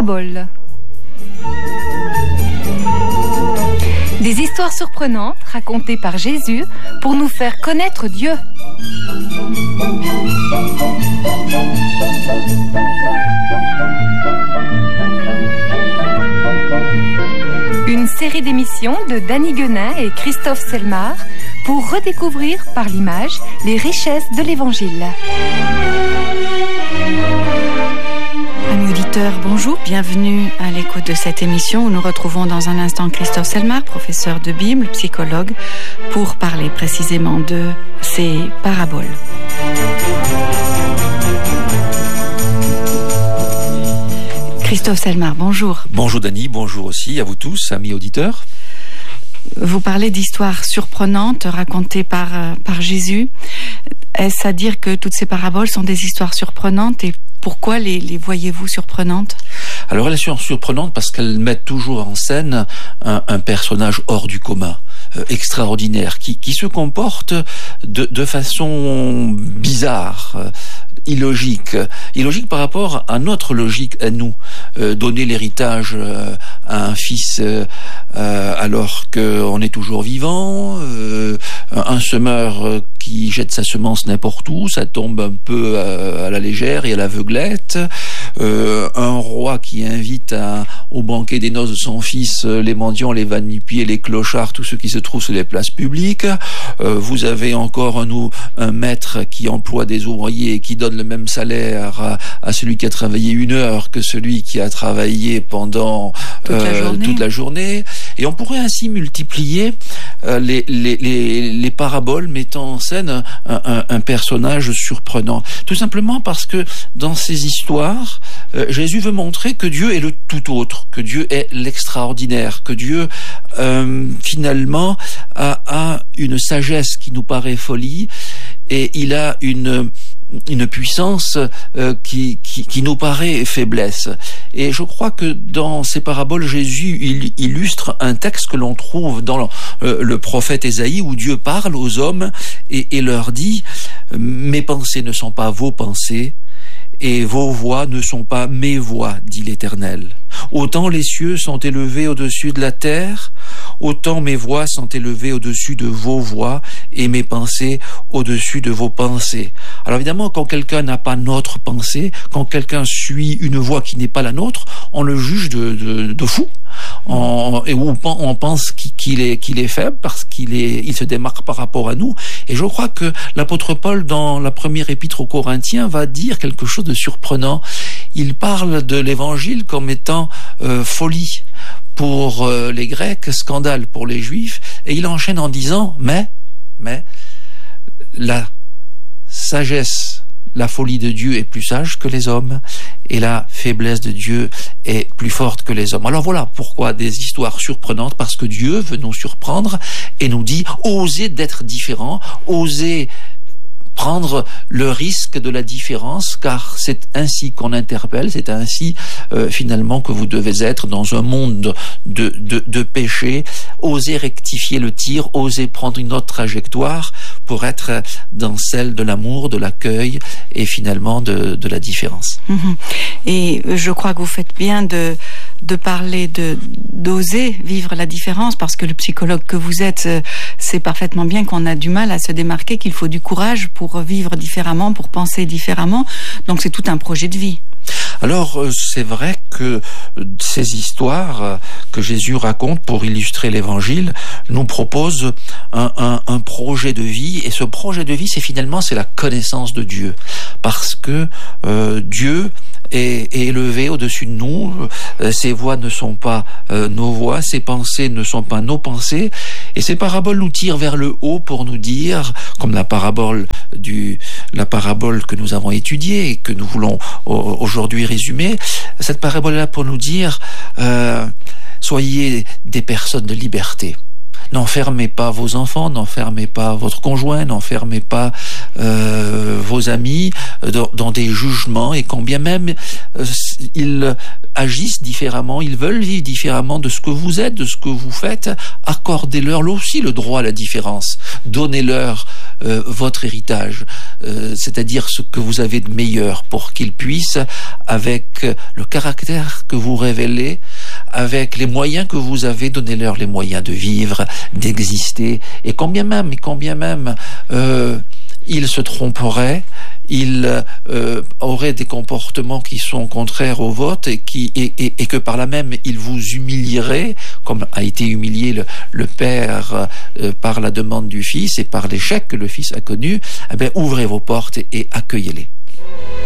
paraboles. Des histoires surprenantes racontées par Jésus pour nous faire connaître Dieu. Une série d'émissions de Danny Guenin et Christophe Selmar pour redécouvrir par l'image les richesses de l'Évangile. Amis auditeurs, bonjour, bienvenue à l'écoute de cette émission où nous retrouvons dans un instant Christophe Selmar, professeur de Bible, psychologue, pour parler précisément de ces paraboles. Christophe Selmar, bonjour. Bonjour Dany, bonjour aussi à vous tous, amis auditeurs. Vous parlez d'histoires surprenantes racontées par Jésus. Est-ce à dire que toutes ces paraboles sont des histoires surprenantes et pourquoi les voyez-vous surprenantes ? Alors elles sont surprenantes parce qu'elles mettent toujours en scène un personnage hors du commun, extraordinaire, qui se comporte de façon bizarre, illogique par rapport à notre logique à nous. Donner l'héritage à un fils alors qu'on est toujours vivant, un semeur qui jette sa semence n'importe où, ça tombe un peu à la légère et à l'aveuglette, un roi qui invite au banquet des noces de son fils les mendiants, les va-nu-pieds, les clochards, tous ceux qui se trouvent sur les places publiques. Vous avez encore un maître qui emploie des ouvriers et qui donne le même salaire à celui qui a travaillé 1 heure que celui qui a travaillé pendant toute la journée. Et on pourrait ainsi multiplier les paraboles mettant en scène un personnage surprenant. Tout simplement parce que dans ces histoires, Jésus veut montrer que Dieu est le tout autre, que Dieu est l'extraordinaire, que Dieu finalement a une sagesse qui nous paraît folie et il a une puissance qui nous paraît faiblesse. Et je crois que dans ces paraboles, Jésus il illustre un texte que l'on trouve dans le prophète Ésaïe où Dieu parle aux hommes et leur dit « Mes pensées ne sont pas vos pensées, et vos voix ne sont pas mes voix, dit l'Éternel. Autant les cieux sont élevés au-dessus de la terre, autant mes voix sont élevées au-dessus de vos voix et mes pensées au-dessus de vos pensées. » Alors évidemment, quand quelqu'un n'a pas notre pensée, quand quelqu'un suit une voix qui n'est pas la nôtre, on le juge de fou. On pense qu'il est faible parce il se démarque par rapport à nous. Et je crois que l'apôtre Paul, dans la première épître aux Corinthiens, va dire quelque chose de surprenant. Il parle de l'évangile comme étant folie pour les Grecs, scandale pour les Juifs, et il enchaîne en disant mais la sagesse, la folie de Dieu est plus sage que les hommes et la faiblesse de Dieu est plus forte que les hommes. Alors voilà pourquoi des histoires surprenantes, parce que Dieu veut nous surprendre et nous dit osez d'être différents, osez prendre le risque de la différence, car c'est ainsi qu'on interpelle, c'est ainsi finalement que vous devez être dans un monde de péché. Osez rectifier le tir, osez prendre une autre trajectoire pour être dans celle de l'amour, de l'accueil et finalement de la différence. Et je crois que vous faites bien de parler d'oser vivre la différence, parce que le psychologue que vous êtes sait parfaitement bien qu'on a du mal à se démarquer, qu'il faut du courage pour vivre différemment, pour penser différemment. Donc c'est tout un projet de vie. Alors c'est vrai que ces histoires que Jésus raconte pour illustrer l'Évangile nous proposent un projet de vie, et ce projet de vie c'est la connaissance de Dieu, parce que Dieu est élevé au-dessus de nous, ses voix ne sont pas nos voix, ses pensées ne sont pas nos pensées, et ces paraboles nous tirent vers le haut pour nous dire, comme la parabole que nous avons étudiée et que nous voulons aujourd'hui résumer, cette parabole est là pour nous dire soyez des personnes de liberté. N'enfermez pas vos enfants, n'enfermez pas votre conjoint, n'enfermez pas vos amis dans des jugements, et quand bien même il agissent différemment, ils veulent vivre différemment de ce que vous êtes, de ce que vous faites. Accordez-leur aussi le droit à la différence. Donnez-leur votre héritage, c'est-à-dire ce que vous avez de meilleur, pour qu'ils puissent, avec le caractère que vous révélez, avec les moyens que vous avez, donnez-leur les moyens de vivre, d'exister. Et combien même ils se tromperaient, ils auraient des comportements qui sont contraires au vote et que par là même ils vous humilieraient, comme a été humilié le père par la demande du fils et par l'échec que le fils a connu. Eh bien, ouvrez vos portes et accueillez-les.